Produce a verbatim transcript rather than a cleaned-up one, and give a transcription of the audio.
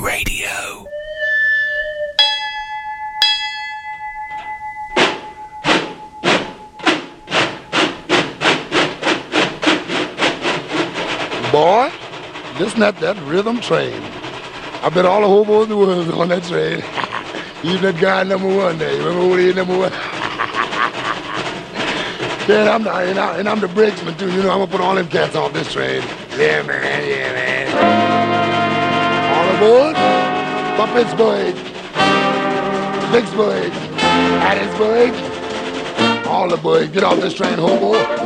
Radio. Boy, this not that rhythm train. I bet all the hobos in the world is on that train. Even that guy number one there. You remember what he is number one? Yeah, and I'm, the, and, I, and I'm the brakesman too. You know, I'm gonna put all them cats off this train. Yeah, man, yeah, man. All aboard for Pittsburgh, Vicksburg, Hattiesburg. All aboard. Get off this train, hobo.